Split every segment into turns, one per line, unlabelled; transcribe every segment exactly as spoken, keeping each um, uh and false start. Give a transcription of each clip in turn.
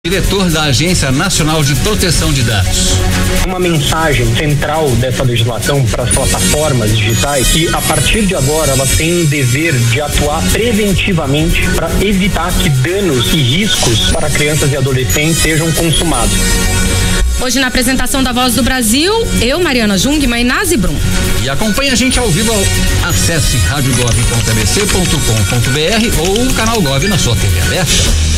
Diretor da Agência Nacional de Proteção de Dados.
Uma mensagem central dessa legislação para as plataformas digitais que, a partir de agora, elas têm o dever de atuar preventivamente para evitar que danos e riscos para crianças e adolescentes sejam consumados.
Hoje, na apresentação da Voz do Brasil, eu, Mariana Jungmann e Nazi Brum.
E acompanhe a gente ao vivo. Acesse rádio gov ponto a b c ponto com ponto b r ou o canal Gov na sua T V aberta.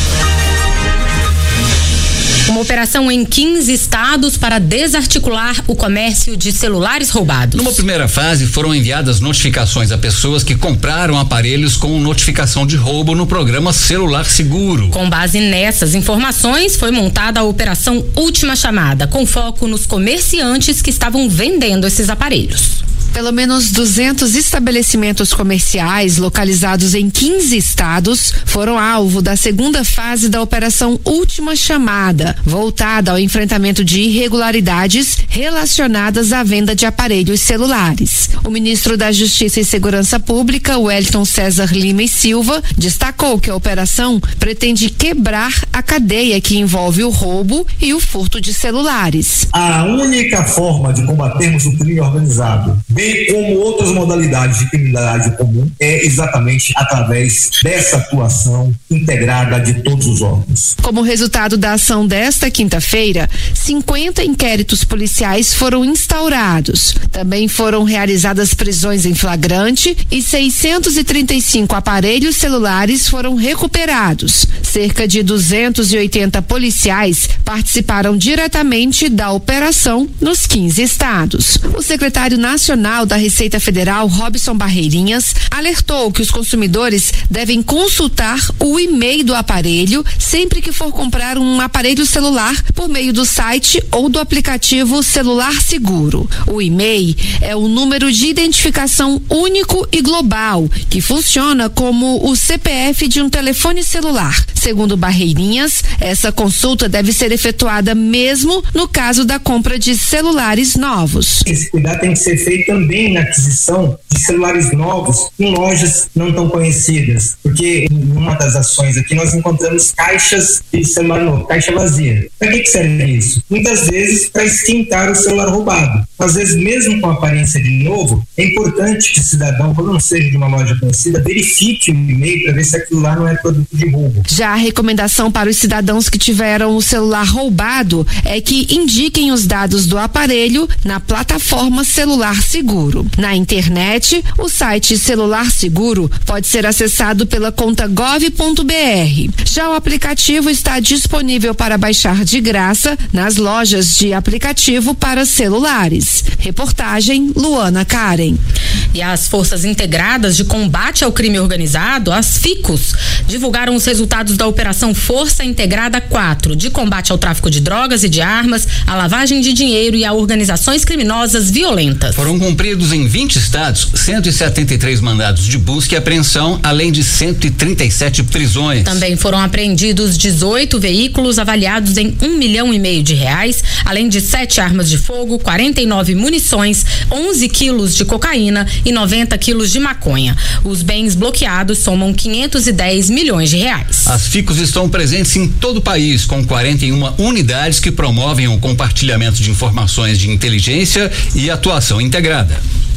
Uma operação em quinze estados para desarticular o comércio de celulares roubados.
Numa primeira fase, foram enviadas notificações a pessoas que compraram aparelhos com notificação de roubo no programa Celular Seguro.
Com base nessas informações, foi montada a Operação Última Chamada, com foco nos comerciantes que estavam vendendo esses aparelhos.
Pelo menos duzentos estabelecimentos comerciais localizados em quinze estados foram alvo da segunda fase da Operação Última Chamada, voltada ao enfrentamento de irregularidades relacionadas à venda de aparelhos celulares. O ministro da Justiça e Segurança Pública, Wellington César Lima e Silva, destacou que a operação pretende quebrar a cadeia que envolve o roubo e o furto de celulares.
A única forma de combatermos o crime organizado, bem como outras modalidades de criminalidade comum, é exatamente através dessa atuação integrada de todos os órgãos.
Como resultado da ação desta quinta-feira, cinquenta inquéritos policiais foram instaurados. Também foram realizadas prisões em flagrante e seiscentos e trinta e cinco aparelhos celulares foram recuperados. Cerca de duzentos e oitenta policiais participaram diretamente da operação nos quinze estados. O secretário nacional da Receita Federal, Robson Barreirinhas, alertou que os consumidores devem consultar o e-mail do aparelho sempre que for comprar um aparelho celular por meio do site ou do aplicativo Celular Seguro. O e-mail é o número de identificação único e global, que funciona como o C P F de um telefone celular. Segundo Barreirinhas, essa consulta deve ser efetuada mesmo no caso da compra de celulares novos.
Esse cuidado tem que ser feito também na aquisição de celulares novos em lojas não tão conhecidas, porque em uma das ações aqui nós encontramos caixas de celular novo, caixa vazia. Para que, que serve isso? Muitas vezes para esquentar o celular roubado. Às vezes, mesmo com aparência de novo, é importante que o cidadão, quando não seja de uma loja conhecida, verifique o e-mail para ver se aquilo lá não é produto de roubo.
Já a recomendação para os cidadãos que tiveram o celular roubado é que indiquem os dados do aparelho na plataforma Celular Seguro. Na internet, o site Celular Seguro pode ser acessado pela conta gov ponto b r. Já o aplicativo está disponível para baixar de graça nas lojas de aplicativo para celulares. Reportagem Luana Karen.
E as Forças Integradas de Combate ao Crime Organizado, as FICOS, divulgaram os resultados da Operação Força Integrada quatro, de combate ao tráfico de drogas e de armas, à lavagem de dinheiro e a organizações criminosas violentas.
Foram cumpridos em vinte estados cento e setenta e três mandados de busca e apreensão, além de cento e trinta e sete prisões.
Também foram apreendidos dezoito veículos avaliados em um milhão e meio de reais, além de sete armas de fogo, quarenta e nove munições, onze quilos de cocaína e noventa quilos de maconha. Os bens bloqueados somam quinhentos e dez milhões de reais.
As FICOS estão presentes em todo o país, com quarenta e uma unidades que promovem o compartilhamento de informações de inteligência e atuação integrada.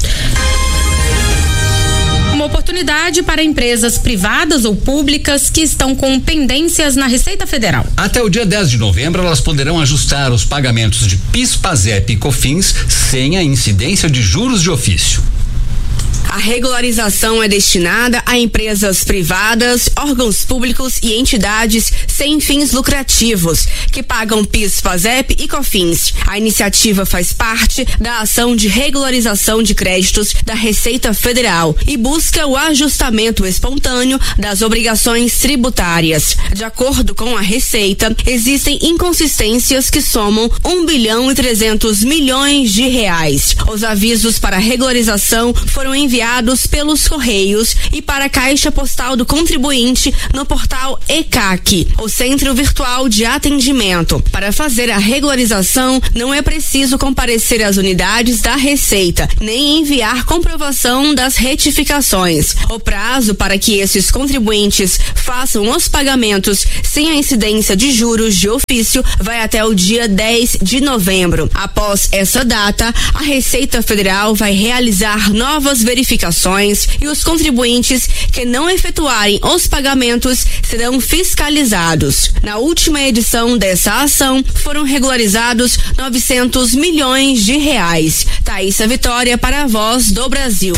Uma oportunidade para empresas privadas ou públicas que estão com pendências na Receita Federal.
Até o dia dez de novembro, elas poderão ajustar os pagamentos de PIS, PASEP e COFINS sem a incidência de juros de ofício.
A regularização é destinada a empresas privadas, órgãos públicos e entidades sem fins lucrativos, que pagam PIS, PASEP e COFINS. A iniciativa faz parte da ação de regularização de créditos da Receita Federal e busca o ajustamento espontâneo das obrigações tributárias. De acordo com a Receita, existem inconsistências que somam um bilhão e trezentos milhões de reais. Os avisos para regularização foram enviados enviados pelos Correios e para a Caixa Postal do Contribuinte no portal E C A C, o Centro Virtual de Atendimento. Para fazer a regularização, não é preciso comparecer às unidades da Receita, nem enviar comprovação das retificações. O prazo para que esses contribuintes façam os pagamentos sem a incidência de juros de ofício vai até o dia dez de novembro. Após essa data, a Receita Federal vai realizar novas verificações e os contribuintes que não efetuarem os pagamentos serão fiscalizados. Na última edição dessa ação, foram regularizados novecentos milhões de reais. Thaísa Vitória para a Voz do Brasil.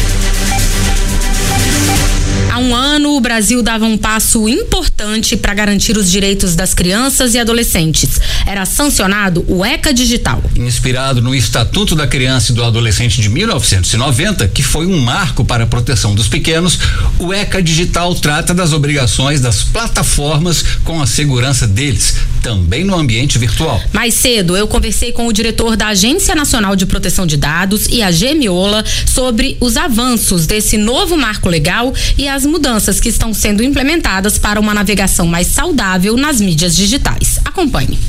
Há um ano, o Brasil dava um passo importante para garantir os direitos das crianças e adolescentes. Era sancionado o ECA Digital.
Inspirado no Estatuto da Criança e do Adolescente de mil novecentos e noventa, que foi um marco para a proteção dos pequenos, o ECA Digital trata das obrigações das plataformas com a segurança deles, também no ambiente virtual.
Mais cedo, eu conversei com o diretor da Agência Nacional de Proteção de Dados e a Gemiola sobre os avanços desse novo marco legal e as mudanças que estão sendo implementadas para uma navegação mais saudável nas mídias digitais. Acompanhe.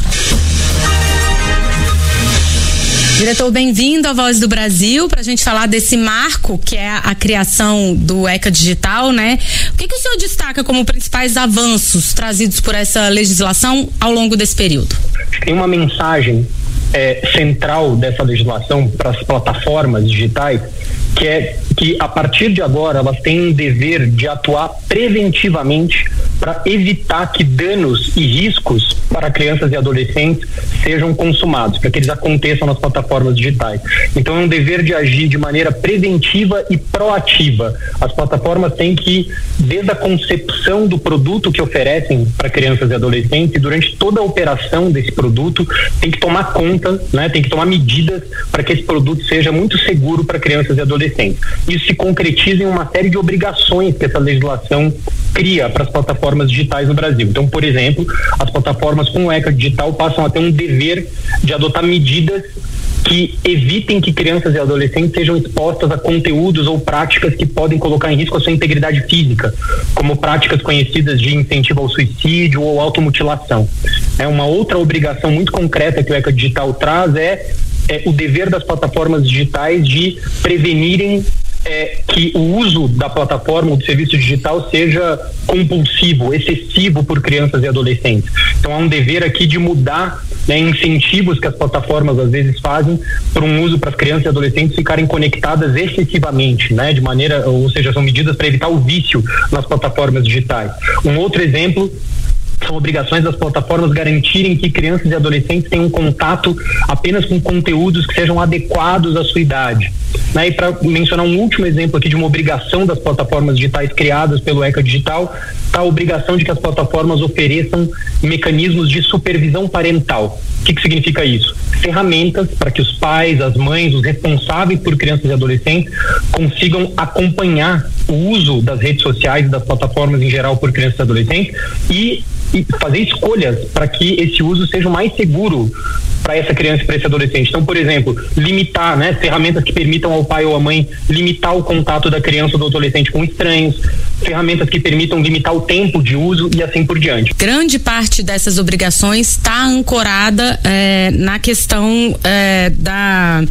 Diretor, bem-vindo à Voz do Brasil para a gente falar desse marco que é a, a criação do ECA Digital, né? O que, que o senhor destaca como principais avanços trazidos por essa legislação ao longo desse período?
Tem uma mensagem é, central dessa legislação para as plataformas digitais, que é que a partir de agora elas têm um dever de atuar preventivamente para evitar que danos e riscos para crianças e adolescentes sejam consumados, para que eles aconteçam nas plataformas digitais. Então é um dever de agir de maneira preventiva e proativa. As plataformas têm que, desde a concepção do produto que oferecem para crianças e adolescentes, e durante toda a operação desse produto, tem que tomar conta, né, tem que tomar medidas para que esse produto seja muito seguro para crianças e adolescentes. Isso se concretiza em uma série de obrigações que essa legislação cria para as plataformas digitais no Brasil. Então, por exemplo, as plataformas com o ECA Digital passam a ter um dever de adotar medidas que evitem que crianças e adolescentes sejam expostas a conteúdos ou práticas que podem colocar em risco a sua integridade física, como práticas conhecidas de incentivo ao suicídio ou automutilação. É uma outra obrigação muito concreta que o ECA Digital traz é, é o dever das plataformas digitais de prevenirem É, que o uso da plataforma ou do serviço digital seja compulsivo, excessivo por crianças e adolescentes. Então há um dever aqui de mudar, né, incentivos que as plataformas às vezes fazem para um uso para as crianças e adolescentes ficarem conectadas excessivamente, né, de maneira, ou seja, são medidas para evitar o vício nas plataformas digitais. Um outro exemplo são obrigações das plataformas garantirem que crianças e adolescentes tenham contato apenas com conteúdos que sejam adequados à sua idade. Né? E para mencionar um último exemplo aqui de uma obrigação das plataformas digitais criadas pelo ECA Digital, está a obrigação de que as plataformas ofereçam mecanismos de supervisão parental. O que, que significa isso? Ferramentas para que os pais, as mães, os responsáveis por crianças e adolescentes consigam acompanhar o uso das redes sociais e das plataformas em geral por crianças e adolescentes e e fazer escolhas para que esse uso seja o mais seguro para essa criança e para esse adolescente. Então, por exemplo, limitar, né, ferramentas que permitam ao pai ou à mãe limitar o contato da criança ou do adolescente com estranhos, ferramentas que permitam limitar o tempo de uso e assim por diante.
Grande parte dessas obrigações está ancorada é, na questão é, da,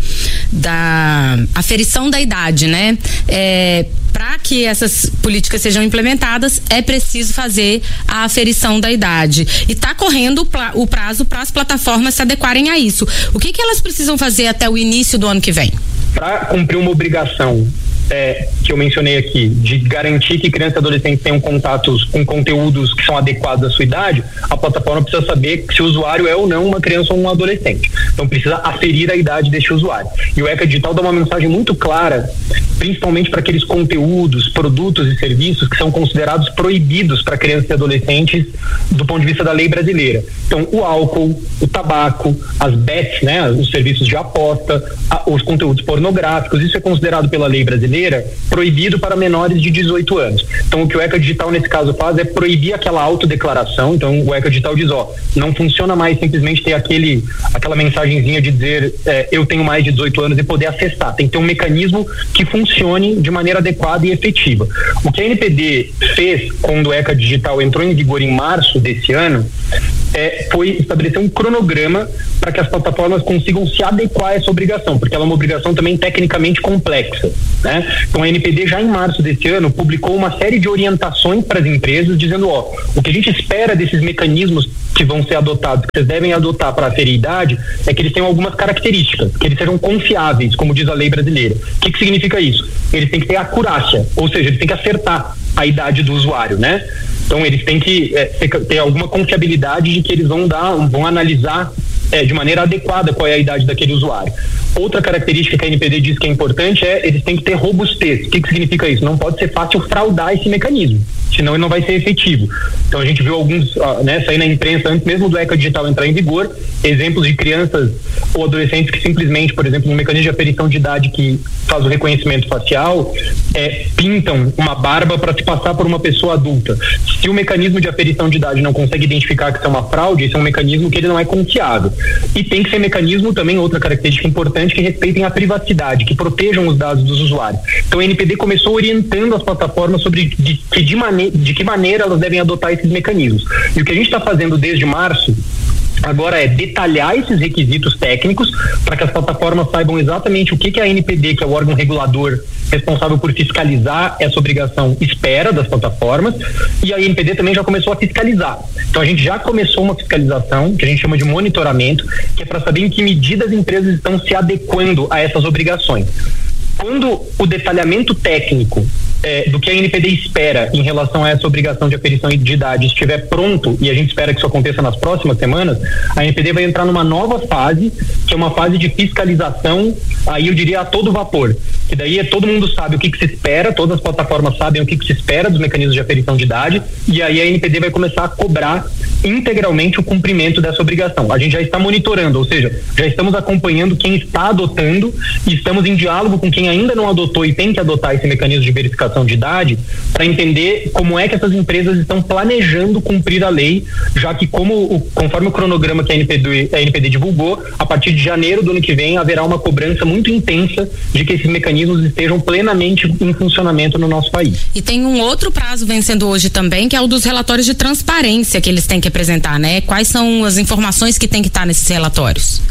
da aferição da idade, né? É, para que essas políticas sejam implementadas, é preciso fazer a aferição da idade. E está correndo o prazo para as plataformas se adequarem a isso. O que, que elas precisam fazer até o início do ano que vem?
Para cumprir uma obrigação É, que eu mencionei aqui, de garantir que crianças e adolescentes tenham contatos com conteúdos que são adequados à sua idade, a plataforma precisa saber se o usuário é ou não uma criança ou um adolescente. Então precisa aferir a idade deste usuário. E o ECA Digital dá uma mensagem muito clara, principalmente para aqueles conteúdos, produtos e serviços que são considerados proibidos para crianças e adolescentes do ponto de vista da lei brasileira. Então o álcool, o tabaco, as bets, né, os serviços de aposta, a, os conteúdos pornográficos, isso é considerado pela lei brasileira maneira, proibido para menores de dezoito anos. Então, o que o ECA Digital, nesse caso, faz é proibir aquela autodeclaração. Então, o ECA Digital diz, ó, não funciona mais simplesmente ter aquele, aquela mensagenzinha de dizer é, eu tenho mais de dezoito anos e poder acessar. Tem que ter um mecanismo que funcione de maneira adequada e efetiva. O que a N P D fez quando o ECA Digital entrou em vigor em março desse ano é, foi estabelecer um cronograma para que as plataformas consigam se adequar a essa obrigação, porque ela é uma obrigação também tecnicamente complexa, né? Então a N P D já em março desse ano publicou uma série de orientações para as empresas dizendo, ó, o que a gente espera desses mecanismos que vão ser adotados, que vocês devem adotar para aferir idade, é que eles tenham algumas características, que eles sejam confiáveis, como diz a lei brasileira. O que que significa isso? Eles têm que ter acurácia, ou seja, eles têm que acertar a idade do usuário, né? Então eles têm que é, ter, ter alguma confiabilidade de que eles vão dar, vão analisar é, de maneira adequada qual é a idade daquele usuário. Outra característica que a N P D diz que é importante é eles têm que ter robustez. O que que significa isso? Não pode ser fácil fraudar esse mecanismo, senão ele não vai ser efetivo. Então a gente viu alguns, né, sair na imprensa antes mesmo do ECA Digital entrar em vigor, exemplos de crianças ou adolescentes que simplesmente, por exemplo, no mecanismo de aferição de idade que faz o reconhecimento facial, é, pintam uma barba para se passar por uma pessoa adulta. Se o mecanismo de aferição de idade não consegue identificar que isso é uma fraude, isso é um mecanismo que ele não é confiável. E tem que ser mecanismo também, outra característica importante, que respeitem a privacidade, que protejam os dados dos usuários. Então a N P D começou orientando as plataformas sobre de, de, de, mane- de que maneira elas devem adotar esses mecanismos. E o que a gente está fazendo desde março agora é detalhar esses requisitos técnicos para que as plataformas saibam exatamente o que, que a N P D, que é o órgão regulador responsável por fiscalizar essa obrigação, espera das plataformas, e a N P D também já começou a fiscalizar. Então a gente já começou uma fiscalização, que a gente chama de monitoramento, que é para saber em que medida as empresas estão se adequando a essas obrigações. Quando o detalhamento técnico é, do que a N P D espera em relação a essa obrigação de aferição de idade estiver pronto, e a gente espera que isso aconteça nas próximas semanas, a N P D vai entrar numa nova fase, que é uma fase de fiscalização, aí eu diria a todo vapor, que daí é, todo mundo sabe o que, que se espera, todas as plataformas sabem o que, que se espera dos mecanismos de aferição de idade, e aí a N P D vai começar a cobrar integralmente o cumprimento dessa obrigação. A gente já está monitorando, ou seja, já estamos acompanhando quem está adotando e estamos em diálogo com quem ainda não adotou e tem que adotar esse mecanismo de verificação de idade para entender como é que essas empresas estão planejando cumprir a lei, já que como o, conforme o cronograma que a N P D, a N P D divulgou, a partir de janeiro do ano que vem haverá uma cobrança muito intensa de que esses mecanismos estejam plenamente em funcionamento no nosso país.
E tem um outro prazo vencendo hoje também, que é o dos relatórios de transparência que eles têm que apresentar, né? Quais são as informações que tem que estar nesses relatórios?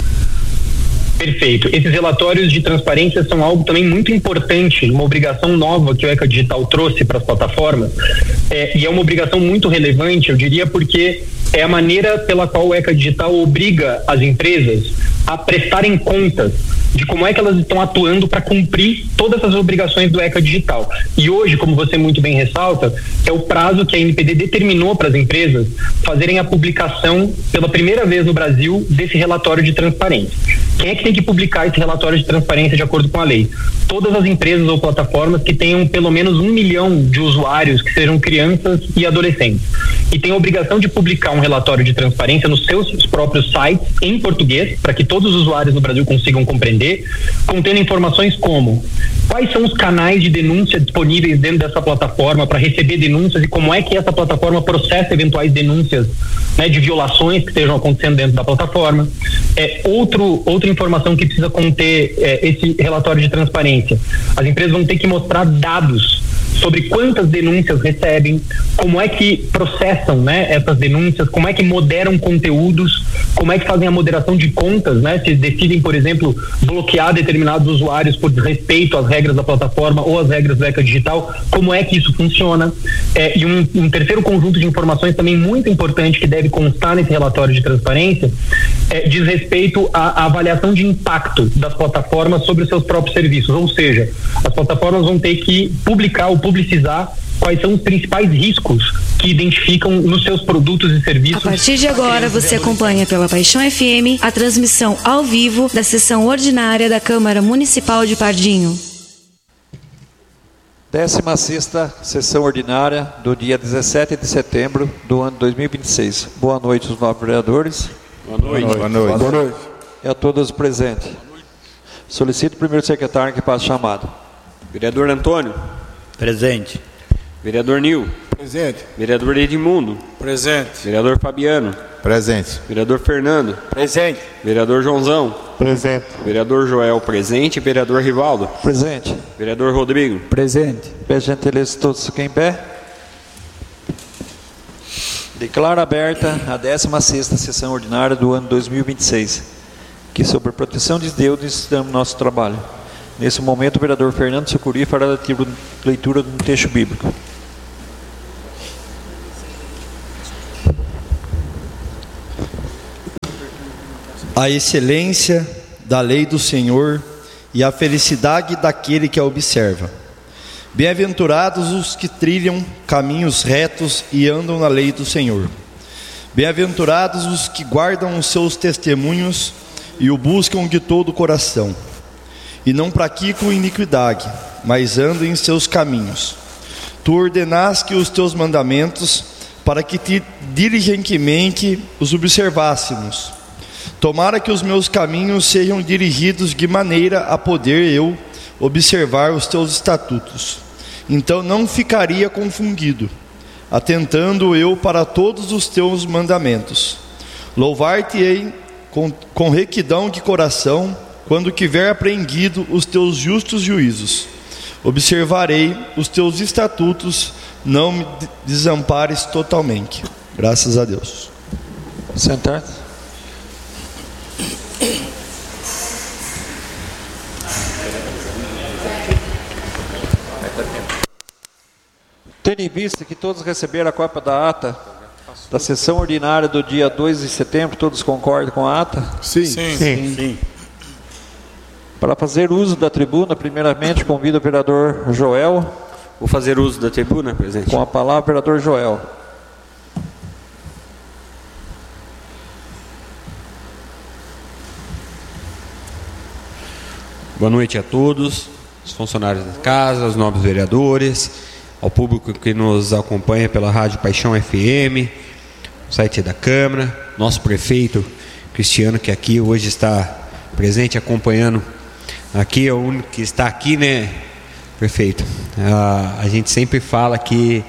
Perfeito. Esses relatórios de transparência são algo também muito importante, uma obrigação nova que o ECA Digital trouxe para as plataformas, é, e é uma obrigação muito relevante, eu diria, porque é a maneira pela qual o ECA Digital obriga as empresas a prestarem contas de como é que elas estão atuando para cumprir todas as obrigações do ECA Digital. E hoje, como você muito bem ressalta, é o prazo que a N P D determinou para as empresas fazerem a publicação pela primeira vez no Brasil desse relatório de transparência. Quem é que tem que publicar esse relatório de transparência de acordo com a lei? Todas as empresas ou plataformas que tenham pelo menos um milhão de usuários que sejam crianças e adolescentes. E tem a obrigação de publicar um relatório de transparência nos seus próprios sites em português, para que todos os usuários no Brasil consigam compreender, contendo informações como quais são os canais de denúncia disponíveis dentro dessa plataforma para receber denúncias e como é que essa plataforma processa eventuais denúncias, né, de violações que estejam acontecendo dentro da plataforma. É, outro, outra informação que precisa conter é, esse relatório de transparência. As empresas vão ter que mostrar dados sobre quantas denúncias recebem, como é que processam, né, essas denúncias, como é que moderam conteúdos, como é que fazem a moderação de contas, né, se decidem, por exemplo, bloquear determinados usuários por respeito às regras da plataforma ou às regras do ECA Digital, como é que isso funciona. É, e um, um terceiro conjunto de informações também muito importante que deve constar nesse relatório de transparência é, diz respeito à, à avaliação de impacto das plataformas sobre os seus próprios serviços, ou seja, as plataformas vão ter que publicar ou publicizar quais são os principais riscos que identificam nos seus produtos e serviços.
A partir de agora, você acompanha pela Paixão F M a transmissão ao vivo da sessão ordinária da Câmara Municipal de Pardinho.
décima sexta sessão ordinária do dia dezessete de setembro do ano dois mil e vinte e seis. Boa noite aos nove vereadores.
Boa noite. Boa noite.
Boa noite. E a todos os presentes. Solicito o primeiro secretário que passe chamado.
Vereador Antônio.
Presente.
Vereador Nil.
Presente.
Vereador Edmundo.
Presente.
Vereador Fabiano.
Presente.
Vereador Fernando.
Presente.
Vereador Joãozão.
Presente.
Vereador Joel. Presente. Vereador Rivaldo.
Presente.
Vereador Rodrigo.
Presente.
Peço gentileza todos fiquem em pé. Declaro aberta a décima sexta sessão ordinária do ano dois mil e vinte e seis, que sob a proteção de Deus estamos nosso trabalho. Nesse momento, o vereador Fernando Sucuri fará a leitura de um texto bíblico.
A excelência da lei do Senhor e a felicidade daquele que a observa. Bem-aventurados os que trilham caminhos retos e andam na lei do Senhor. Bem-aventurados os que guardam os seus testemunhos e o buscam de todo o coração. E não praticam iniquidade, mas andam em seus caminhos. Tu ordenaste os teus mandamentos para que te diligentemente os observássemos. Tomara que os meus caminhos sejam dirigidos de maneira a poder eu observar os teus estatutos. Então não ficaria confundido, atentando eu para todos os teus mandamentos. Louvar-te-ei com, com requidão de coração, quando tiver aprendido os teus justos juízos. Observarei os teus estatutos, não me desampares totalmente. Graças a Deus.
Sentar. Tendo em vista que todos receberam a cópia da ata da sessão ordinária do dia dois de setembro, todos concordam com a ata?
Sim. Sim. Sim. Sim.
Para fazer uso da tribuna, primeiramente convido o vereador Joel.
Vou fazer uso da tribuna, presidente.
Com a palavra, vereador Joel.
Boa noite a todos, os funcionários da casa, os nobres vereadores, ao público que nos acompanha pela Rádio Paixão F M, site da Câmara, nosso prefeito Cristiano, que aqui hoje está presente acompanhando. Aqui é o único que está aqui, né, prefeito? A, a gente sempre fala que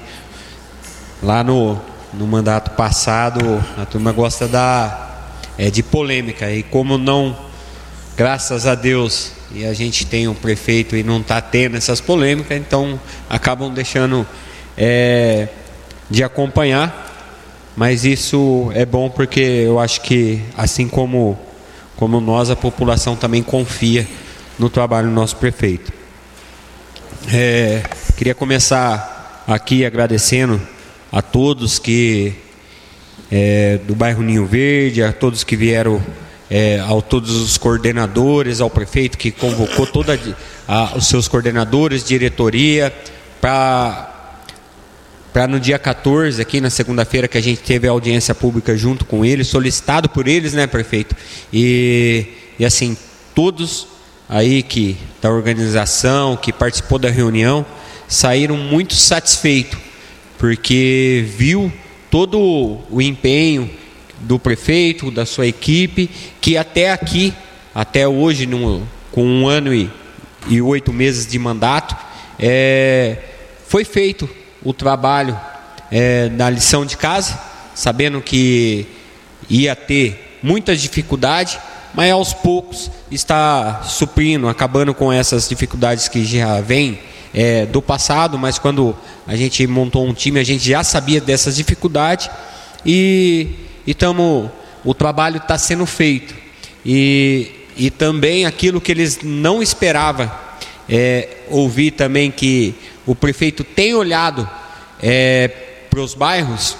lá no, no mandato passado a turma gosta da, é, de polêmica, e como não, graças a Deus, e a gente tem um prefeito e não está tendo essas polêmicas, então acabam deixando é, de acompanhar, mas isso é bom porque eu acho que, assim como, como nós, a população também confia no trabalho do nosso prefeito. É, queria começar aqui agradecendo a todos que é, do bairro Ninho Verde, a todos que vieram, é, a todos os coordenadores, ao prefeito que convocou toda a, os seus coordenadores, diretoria, para para no dia quatorze, aqui na segunda-feira, que a gente teve a audiência pública junto com eles, solicitado por eles, né, prefeito? E, e assim, todos aí que da organização, que participou da reunião, saíram muito satisfeitos, porque viu todo o empenho do prefeito, da sua equipe, que até aqui, até hoje, no, com um ano e, e oito meses de mandato, é, foi feito o trabalho é, da lição de casa, sabendo que ia ter muitas dificuldades, mas aos poucos está suprindo, acabando com essas dificuldades que já vêm é, do passado, mas quando a gente montou um time, a gente já sabia dessas dificuldades, e, e tamo, o trabalho está sendo feito, e, e também aquilo que eles não esperavam, é, ouvir também que o prefeito tem olhado é, para os bairros,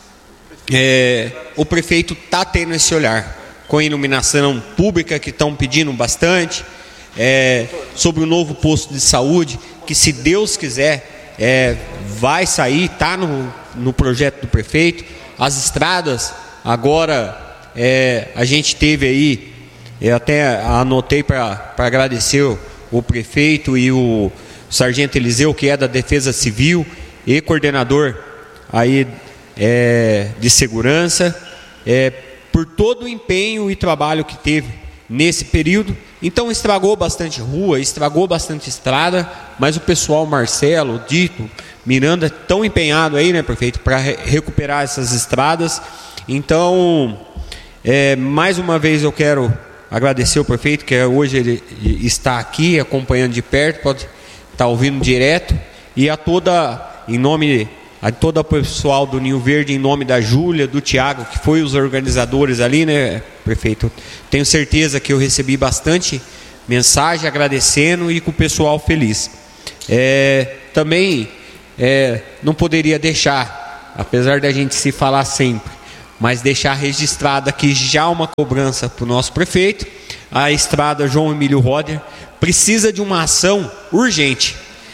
é, o prefeito está tendo esse olhar, com iluminação pública, que estão pedindo bastante, é, sobre o novo posto de saúde, que, se Deus quiser, é, vai sair, está no, no projeto do prefeito. As estradas, agora é, a gente teve aí, eu até anotei para agradecer o, o prefeito e o sargento Eliseu, que é da Defesa Civil e coordenador aí é, de segurança, é, por todo o empenho e trabalho que teve nesse período, Então estragou bastante rua, estragou bastante estrada, mas o pessoal, Marcelo, Dito, Miranda, tão empenhado aí, né, prefeito, para re- recuperar essas estradas. Então, é, mais uma vez eu quero agradecer o prefeito, que hoje ele está aqui acompanhando de perto, pode estar ouvindo direto, e a toda, em nome a todo o pessoal do Ninho Verde, em nome da Júlia, do Tiago, que foi os organizadores ali, né, prefeito? Tenho certeza que eu recebi bastante mensagem agradecendo e com o pessoal feliz. É, também é, não poderia deixar, apesar da gente se falar sempre, mas deixar registrado aqui já uma cobrança para o nosso prefeito. A estrada João Emílio Roder precisa de uma ação urgente.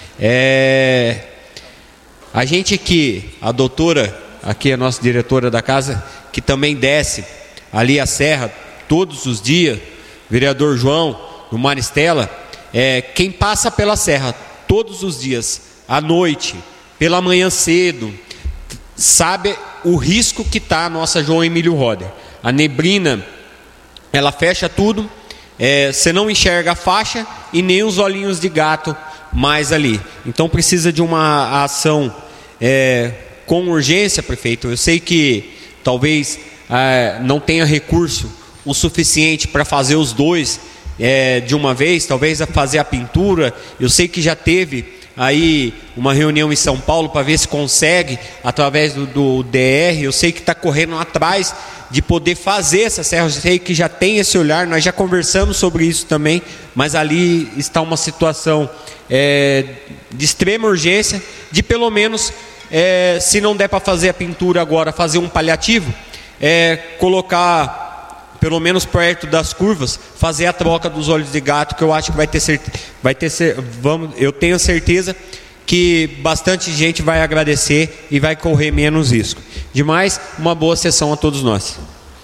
É... A gente aqui, a doutora, aqui a nossa diretora da casa, que também desce ali a serra todos os dias, vereador João, no Maristela, é, quem passa pela serra todos os dias, à noite, pela manhã cedo, sabe o risco que está a nossa João Emílio Roder. A neblina, ela fecha tudo, é, você não enxerga a faixa e nem os olhinhos de gato mais ali. Então precisa de uma ação é, com urgência, prefeito. Eu sei que talvez é, não tenha recurso o suficiente para fazer os dois é, de uma vez, talvez a fazer a pintura. Eu sei que já teve aí uma reunião em São Paulo para ver se consegue através do, do D R. Eu sei que está correndo atrás de poder fazer essa serra. Eu sei que já tem esse olhar, nós já conversamos sobre isso também, mas ali está uma situação é, de extrema urgência, de pelo menos, é, se não der para fazer a pintura agora, fazer um paliativo, é, colocar pelo menos perto das curvas, fazer a troca dos olhos de gato, que eu acho que vai ter certeza, vai ter cer- vamos, eu tenho certeza que bastante gente vai agradecer e vai correr menos risco. Demais, uma boa sessão a todos nós.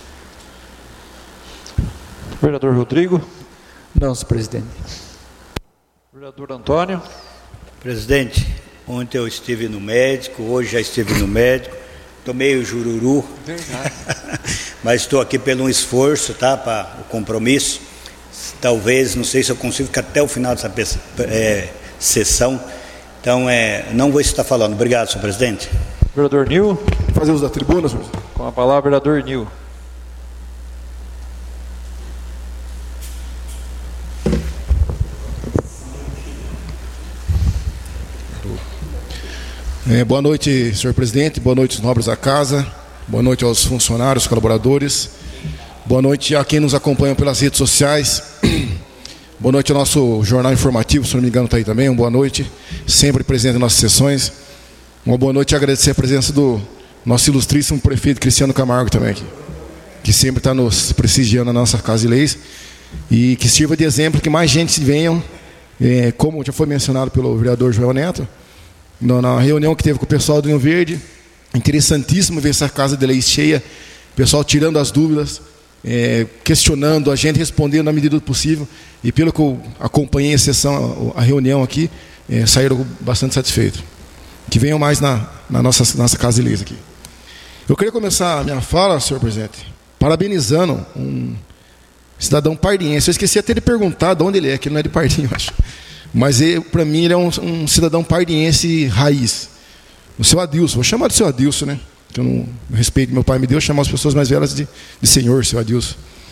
Vereador Rodrigo.
Não, senhor presidente.
Vereador Antônio.
Presidente, ontem eu estive no médico, hoje já estive no médico, tomei o jururu, mas estou aqui pelo um esforço, tá, para o compromisso. Talvez, não sei se eu consigo ficar até o final dessa é, sessão. Então, é, não vou estar falando. Obrigado, senhor presidente.
Vereador Nil.
Fazer uso da tribuna, senhor.
Com a palavra, vereador Nil.
É, boa noite, senhor presidente. Boa noite, os nobres da casa. Boa noite aos funcionários, colaboradores. Boa noite a quem nos acompanha pelas redes sociais. Boa noite ao nosso jornal informativo, se não me engano está aí também. Uma boa noite, sempre presente em nossas sessões. Uma boa noite e agradecer a presença do nosso ilustríssimo prefeito Cristiano Camargo também aqui, que sempre está nos prestigiando na nossa Casa de Leis, e que sirva de exemplo que mais gente venham, é, como já foi mencionado pelo vereador Joel Neto, na reunião que teve com o pessoal do Ninho Verde. Interessantíssimo ver essa Casa de Leis cheia, pessoal tirando as dúvidas, É, questionando, a gente respondendo na medida do possível, e pelo que eu acompanhei a sessão, a reunião aqui, é, saíram bastante satisfeitos. Que venham mais na, na nossa, nossa Casa de Leis aqui. Eu queria começar a minha fala, senhor presidente, parabenizando um cidadão pardiense. Eu esqueci até de perguntar de onde ele é, que ele não é de Pardinho, eu acho. Mas para mim ele é um, um cidadão pardiense raiz. O seu Adilson, vou chamar de seu Adilson, né? Que eu não respeito, meu pai me deu chamar as pessoas mais velhas de, de senhor, seu Adilson.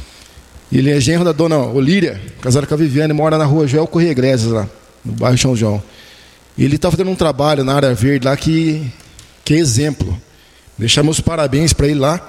Ele é genro da dona Olíria, casado com a Viviane, mora na rua Joel Corrêa Iglesias, lá, no bairro São João. E ele está fazendo um trabalho na área verde lá que, que é exemplo. Deixar meus parabéns para ele lá,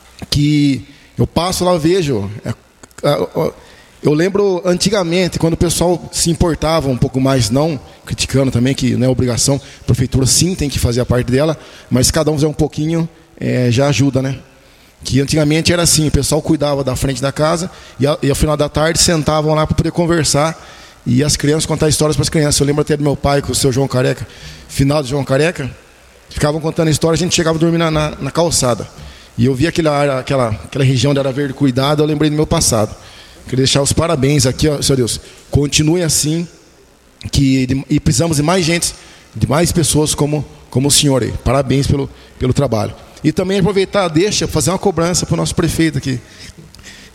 que eu passo lá, vejo. É, é, eu lembro antigamente, quando o pessoal se importava um pouco mais, não criticando também, que não é obrigação, a prefeitura sim tem que fazer a parte dela, mas cada um fizer um pouquinho, é, já ajuda, né? Que antigamente era assim, o pessoal cuidava da frente da casa, e, a, e ao final da tarde sentavam lá para poder conversar, e as crianças contar histórias para as crianças. Eu lembro até do meu pai, com o seu João Careca, final do João Careca, ficavam contando história, a gente chegava a dormir na, na, na calçada. E eu vi aquela, aquela, aquela região da área verde cuidada, eu lembrei do meu passado. Queria deixar os parabéns aqui, ó, Senhor Deus. Continue assim, que, de, e precisamos de mais gente, de mais pessoas como, como o senhor aí. Parabéns pelo, pelo trabalho. E também aproveitar, deixa, fazer uma cobrança para o nosso prefeito aqui,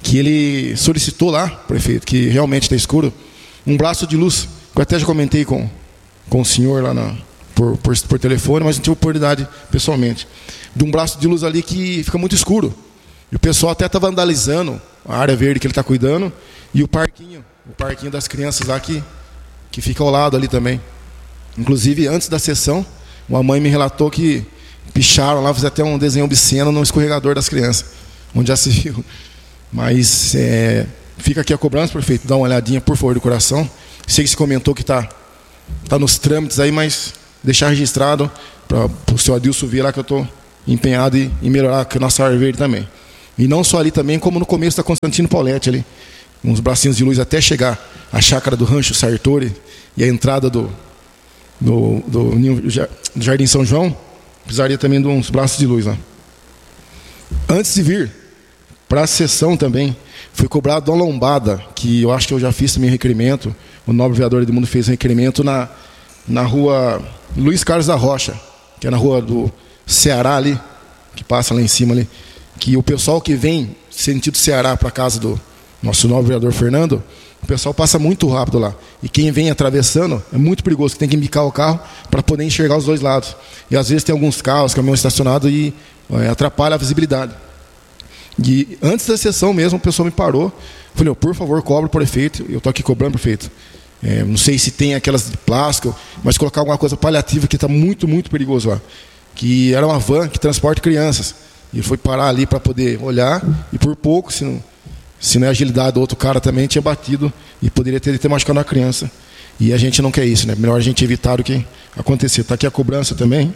que ele solicitou lá, prefeito, que realmente está escuro, um braço de luz. Eu até já comentei com, com o senhor lá na, por, por, por telefone, mas não tive oportunidade pessoalmente. De um braço de luz ali que fica muito escuro. E o pessoal até está vandalizando a área verde que ele está cuidando e o parquinho, o parquinho das crianças lá que, que fica ao lado ali também. Inclusive, antes da sessão, uma mãe me relatou que picharam lá, fizeram até um desenho obsceno no escorregador das crianças, onde já se viu. Mas é, fica aqui a cobrança, prefeito, dá uma olhadinha, por favor, do coração. Sei que se comentou que está tá nos trâmites aí, mas deixar registrado para o senhor Adilson ver lá que eu estou empenhado em, em melhorar a nossa área verde também. E não só ali também, como no começo da Constantino Pauletti ali, uns bracinhos de luz até chegar à chácara do Rancho Sartori e a entrada do, do, do, do Jardim São João, precisaria também de uns braços de luz lá. Antes de vir para a sessão também, foi cobrado uma lombada, que eu acho que eu já fiz também requerimento, o nobre vereador Edmundo fez um requerimento na, na rua Luiz Carlos da Rocha, que é na rua do Ceará ali, que passa lá em cima ali, que o pessoal que vem sentido Ceará para a casa do nosso nobre vereador Fernando, o pessoal passa muito rápido lá. E quem vem atravessando é muito perigoso, que tem que embicar o carro para poder enxergar os dois lados. E às vezes tem alguns carros, caminhão estacionado e é, atrapalha a visibilidade. E antes da sessão mesmo, o pessoal me parou. Falei, oh, por favor, cobre o prefeito. Eu estou aqui cobrando, prefeito. É, não sei se tem aquelas de plástico, mas colocar alguma coisa paliativa que está muito, muito perigoso lá. Que era uma van que transporta crianças. E ele foi parar ali para poder olhar e por pouco, se não, se não é agilidade do outro cara também, tinha batido e poderia ter, ter machucado uma criança. E a gente não quer isso, né? Melhor a gente evitar o que acontecer. Está aqui a cobrança também.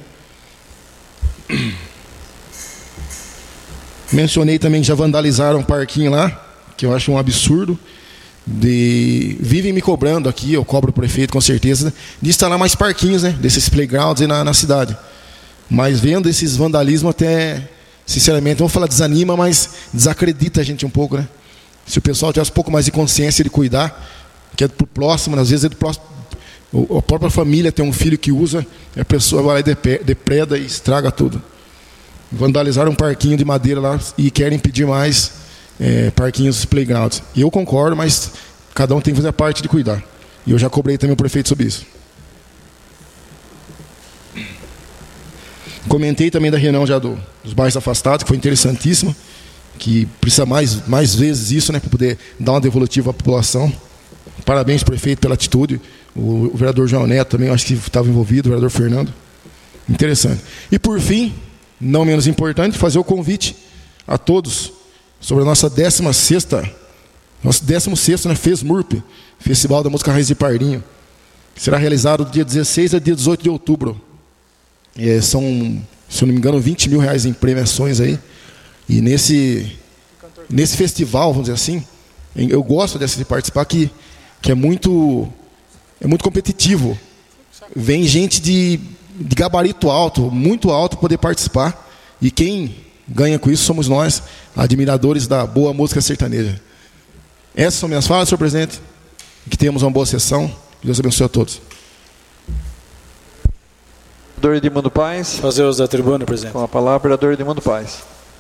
Mencionei também que já vandalizaram um parquinho lá, que eu acho um absurdo. De... Vivem me cobrando aqui, eu cobro o prefeito com certeza, de instalar mais parquinhos, né? Desses playgrounds aí na, na cidade. Mas vendo esses vandalismos até, sinceramente, vamos falar desanima, mas desacredita a gente um pouco, né? Se o pessoal tivesse um pouco mais de consciência de cuidar, que é pro próximo, às vezes é do próximo, a própria família tem um filho que usa, e a pessoa vai lá e depreda e estraga tudo. Vandalizaram um parquinho de madeira lá e querem pedir mais é, parquinhos playgrounds. E eu concordo, mas cada um tem que fazer a parte de cuidar. E eu já cobrei também o prefeito sobre isso. Comentei também da reunião já do, dos bairros afastados, que foi interessantíssima, que precisa mais, mais vezes isso, né, para poder dar uma devolutiva à população. Parabéns, prefeito, pela atitude. O, o vereador João Neto também, acho que estava envolvido, o vereador Fernando. Interessante. E por fim, não menos importante, fazer o convite a todos sobre a nossa décima sexta, nosso décimo sexto, né, FESMURP, Festival da Música Raiz de Pardinho, que será realizado do dia dezesseis a dia dezoito de outubro. É, são, se eu não me engano, vinte mil reais em premiações aí. E nesse, nesse festival, vamos dizer assim, eu gosto dessa de participar, que, que é muito, é muito competitivo. Vem gente de, de gabarito alto, muito alto, poder participar. E quem ganha com isso somos nós, admiradores da boa música sertaneja. Essas são minhas falas, senhor presidente. Que tenhamos uma boa sessão. Deus abençoe a todos.
Vereador Edmundo Paes.
Fazer uso da tribuna, presidente.
Com a palavra, vereador Edmundo Paes.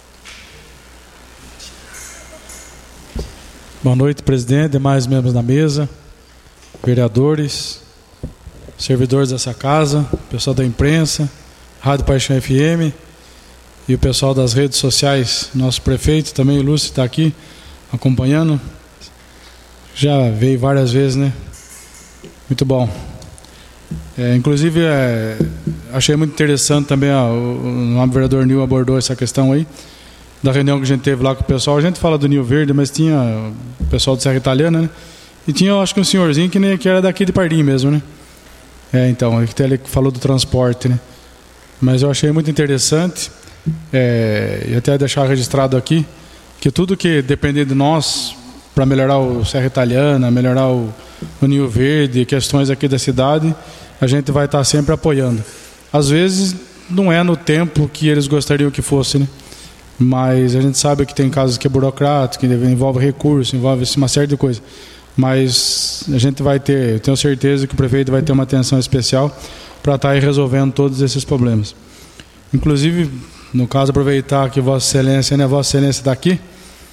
Boa noite, presidente, demais membros da mesa, vereadores, servidores dessa casa, pessoal da imprensa, Rádio Paixão F M e o pessoal das redes sociais. Nosso prefeito também, o Lúcio, está aqui acompanhando. Já veio várias vezes, né? Muito bom. É, inclusive, é, achei muito interessante também, ó, o, o vereador Nil abordou essa questão aí, da reunião que a gente teve lá com o pessoal. A gente fala do Nil Verde, mas tinha o pessoal do Serra Italiana, né? E tinha, eu acho que um senhorzinho que, nem, que era daqui de Pardinho mesmo, né? É, então, ele falou do transporte, né? Mas eu achei muito interessante, é, e até deixar registrado aqui, que tudo que depender de nós, para melhorar o Serra Italiana, melhorar o, o Nil Verde, questões aqui da cidade, a gente vai estar sempre apoiando. Às vezes, não é no tempo que eles gostariam que fosse, né? Mas a gente sabe que tem casos que é burocrático, que envolve recurso, envolve uma série de coisas. Mas a gente vai ter, eu tenho certeza que o prefeito vai ter uma atenção especial para estar aí resolvendo todos esses problemas. Inclusive, no caso, aproveitar que Vossa Excelência, né, Vossa Excelência está aqui,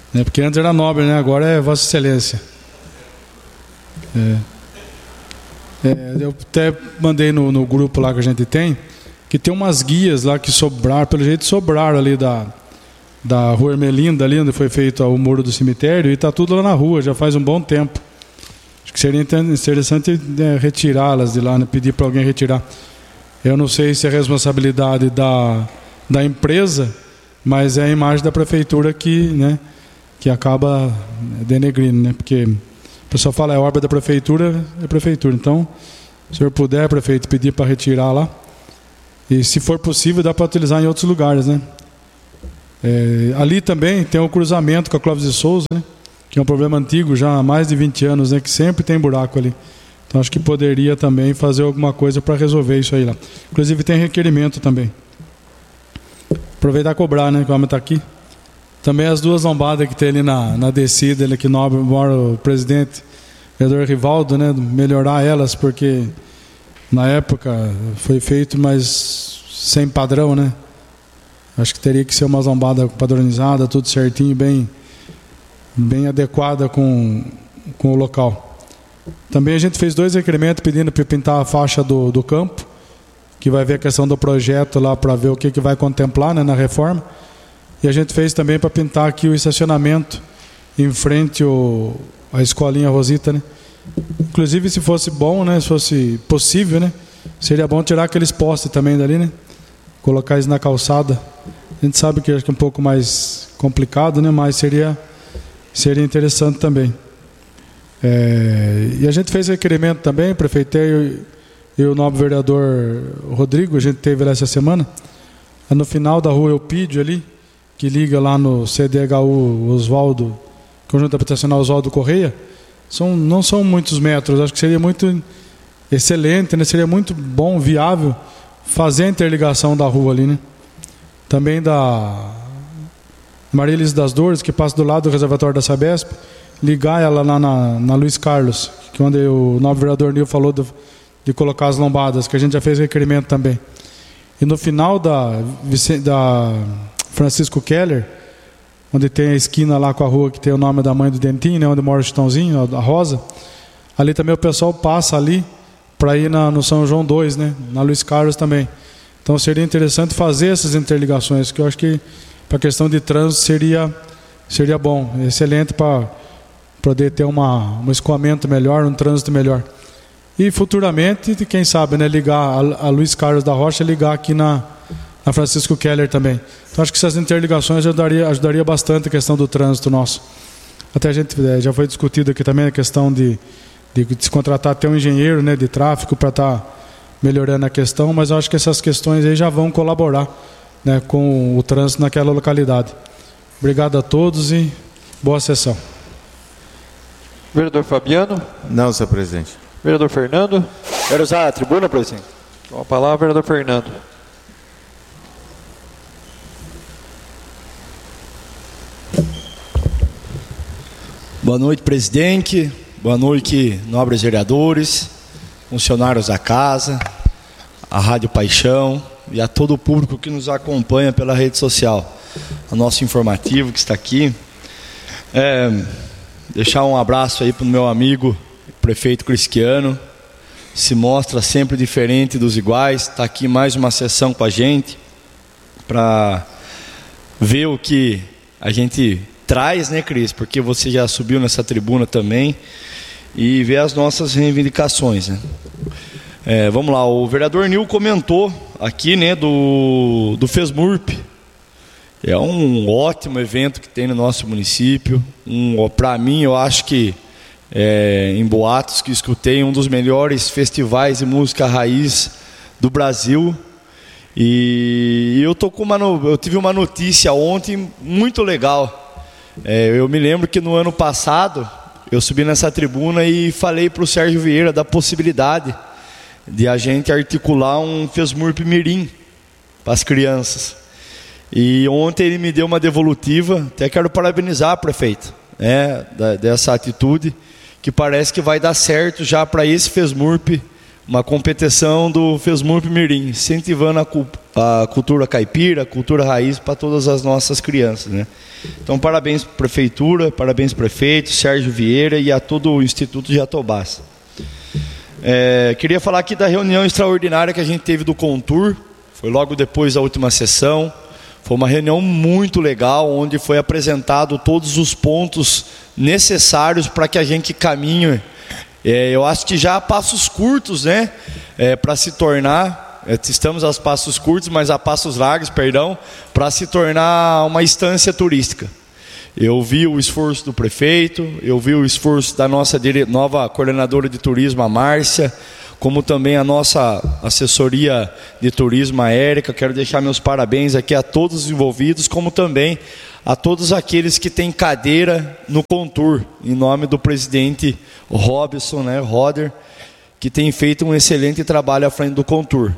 Né? Porque antes era nobre, né? Agora é Vossa Excelência. É. É, eu até mandei no, no grupo lá que a gente tem, que tem umas guias lá que sobraram, pelo jeito sobraram ali da, da Rua Ermelinda, ali onde foi feito o muro do cemitério, e está tudo lá na rua, já faz um bom tempo. Acho que seria interessante, né, retirá-las de lá, né, pedir para alguém retirar. Eu não sei se é responsabilidade da, da empresa, mas é a imagem da prefeitura que, né, que acaba denegrindo, né, porque o pessoal fala, é obra da prefeitura, é prefeitura. Então, se o senhor puder, prefeito, pedir para retirar lá. E se for possível, dá para utilizar em outros lugares, né? É, ali também tem o cruzamento com a Clóvis de Souza, né? Que é um problema antigo, já há mais de vinte anos, né? Que sempre tem buraco ali. Então, acho que poderia também fazer alguma coisa para resolver isso aí lá. Inclusive, tem requerimento também. Aproveitar e cobrar, né? Que o homem está aqui. Também as duas lombadas que tem ali na, na descida, ali que mora o presidente, o vereador Rivaldo, né? Melhorar elas, porque na época foi feito, mas sem padrão, né? Acho que teria que ser uma lombada padronizada, tudo certinho, bem, bem adequada com, com o local. Também a gente fez dois requerimentos pedindo para pintar a faixa do, do campo, que vai ver a questão do projeto lá para ver o que, que vai contemplar, né, na reforma. E a gente fez também para pintar aqui o estacionamento em frente ao, à escolinha Rosita, né? Inclusive, se fosse bom, né, se fosse possível, né, seria bom tirar aqueles postes também dali, né? Colocar eles na calçada. A gente sabe que é um pouco mais complicado, né, mas seria, seria interessante também. É, e a gente fez requerimento também, prefeito e, e o nobre vereador Rodrigo, a gente teve lá essa semana, no final da rua Eupídio ali, que liga lá no C D H U Oswaldo, Conjunto Habitacional Oswaldo Correia, são, não são muitos metros, acho que seria muito excelente, né? Seria muito bom, viável, fazer a interligação da rua ali, né? Também da Maria Elisa das Dores, que passa do lado do reservatório da Sabesp, ligar ela lá na, na Luiz Carlos, que onde o novo vereador Nil falou de, de colocar as lombadas, que a gente já fez requerimento também. E no final da, da Francisco Keller, onde tem a esquina lá com a rua que tem o nome da mãe do Dentinho, né, onde mora o Chitãozinho, a Rosa, ali também o pessoal passa ali para ir na, no São João dois, né, na Luiz Carlos também. Então seria interessante fazer essas interligações, que eu acho que para a questão de trânsito seria, seria bom, excelente para poder ter uma, um escoamento melhor, um trânsito melhor. E futuramente, quem sabe, né, ligar a, a Luiz Carlos da Rocha, ligar aqui na, na Francisco Keller também. Então acho que essas interligações ajudaria, ajudaria bastante a questão do trânsito nosso. Até a gente já foi discutido aqui também a questão de, de, de se contratar até um engenheiro, né, de tráfego para estar tá melhorando a questão, mas eu acho que essas questões aí já vão colaborar, né, com o trânsito naquela localidade. Obrigado a todos e boa sessão.
Vereador Fabiano?
Não, senhor presidente.
Vereador Fernando?
Quero usar a tribuna, presidente.
Com a palavra, vereador Fernando.
Boa noite, presidente. Boa noite, nobres vereadores, funcionários da casa, a Rádio Paixão e a todo o público que nos acompanha pela rede social. O nosso informativo que está aqui. É, deixar um abraço aí para o meu amigo, prefeito Cristiano. Se mostra sempre diferente dos iguais. Está aqui mais uma sessão com a gente para ver o que a gente traz, né, Cris? Porque você já subiu nessa tribuna também, e ver as nossas reivindicações, né? É, vamos lá, o vereador Nil comentou aqui, né, do, do FESMURP. É um ótimo evento que tem no nosso município. Um, para mim, eu acho que é, em boatos que escutei, um dos melhores festivais de música raiz do Brasil. E eu tô com uma, eu tive uma notícia ontem muito legal. É, eu me lembro que no ano passado eu subi nessa tribuna e falei para o Sérgio Vieira da possibilidade de a gente articular um FESMURP Mirim para as crianças. E ontem ele me deu uma devolutiva. Até quero parabenizar, prefeito, é, da, dessa atitude, que parece que vai dar certo já para esse FESMURP, uma competição do FESMURP Mirim, incentivando a, a cultura caipira, a cultura raiz para todas as nossas crianças, né? Então, parabéns prefeitura, parabéns prefeito, Sérgio Vieira e a todo o Instituto Jatobás. É, queria falar aqui da reunião extraordinária que a gente teve do Contur, foi logo depois da última sessão. Foi uma reunião muito legal, onde foi apresentado todos os pontos necessários para que a gente caminhe. É, eu acho que já há passos curtos, né, é, para se tornar, é, estamos aos passos curtos, mas a passos largos, perdão, para se tornar uma instância turística. Eu vi o esforço do prefeito, eu vi o esforço da nossa dire... nova coordenadora de turismo, a Márcia, como também a nossa assessoria de turismo, a Érica. Quero deixar meus parabéns aqui a todos os envolvidos, como também a todos aqueles que têm cadeira no Contur, em nome do presidente Robson, né, Roder, que tem feito um excelente trabalho à frente do Contur.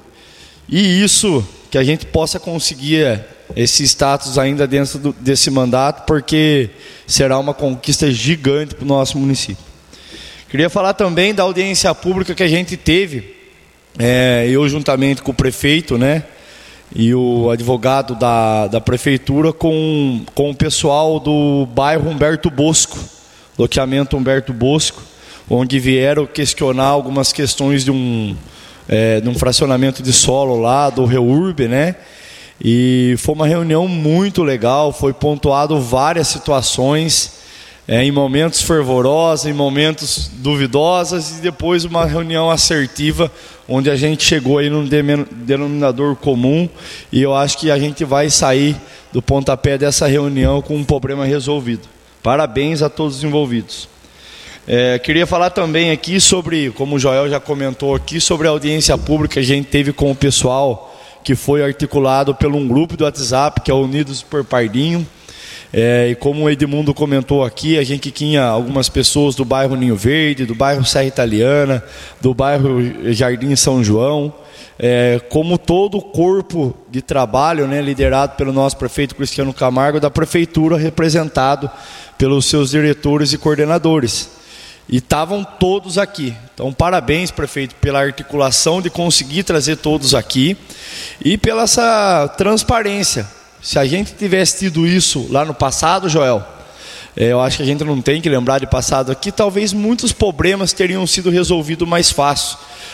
E isso, que a gente possa conseguir esse status ainda dentro do, desse mandato, porque será uma conquista gigante para o nosso município. Queria falar também da audiência pública que a gente teve, é, eu juntamente com o prefeito, né, e o advogado da, da prefeitura, com, com o pessoal do bairro Humberto Bosco, loteamento Humberto Bosco, onde vieram questionar algumas questões de um, é, de um fracionamento de solo lá, do REURB, né, e foi uma reunião muito legal, foi pontuado várias situações, É, em momentos fervorosos, em momentos duvidosos, e depois uma reunião assertiva, onde a gente chegou aí num denominador comum, e eu acho que a gente vai sair do pontapé dessa reunião com um problema resolvido. Parabéns a todos os envolvidos. É, queria falar também aqui sobre, como o Joel já comentou aqui, sobre a audiência pública que a gente teve com o pessoal, que foi articulado por um grupo do WhatsApp, que é o Unidos por Pardinho. É, e como o Edmundo comentou aqui, a gente tinha algumas pessoas do bairro Ninho Verde, do bairro Serra Italiana, do bairro Jardim São João, é, como todo o corpo de trabalho, né, liderado pelo nosso prefeito Cristiano Camargo, da prefeitura, representado pelos seus diretores e coordenadores. E estavam todos aqui. Então, parabéns, prefeito, pela articulação de conseguir trazer todos aqui e pela essa transparência. Se a gente tivesse tido isso lá no passado, Joel, eu acho que a gente não tem que lembrar de passado aqui, talvez muitos problemas teriam sido resolvidos mais fácil,